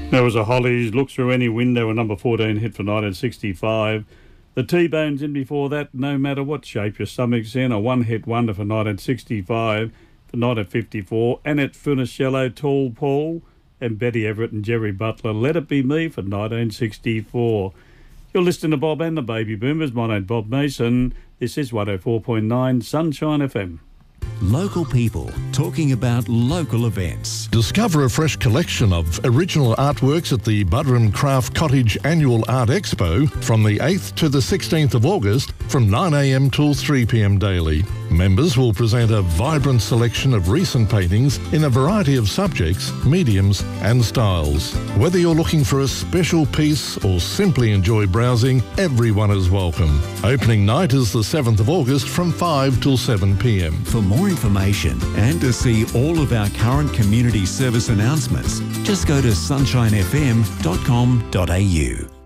There was a Hollies, Look Through Any Window, a number 14 hit for 1965. The T-Bones in before that, No Matter What Shape Your Stomach's In, a one-hit wonder for 1965. For 1954, Annette Funicello, Tall Paul, and Betty Everett and Jerry Butler, Let It Be Me for 1964. You're listening to Bob and the Baby Boomers. My name's Bob Mason. This is 104.9 Sunshine FM. Local people talking about local events. Discover a fresh collection of original artworks at the Buderim Craft Cottage Annual Art Expo from the 8th to the 16th of August from 9 a.m. till 3 p.m. daily. Members will present a vibrant selection of recent paintings in a variety of subjects, mediums and styles. Whether you're looking for a special piece or simply enjoy browsing, everyone is welcome. Opening night is the 7th of August from 5 till 7 p.m. For more information and to see all of our current community service announcements, just go to sunshinefm.com.au.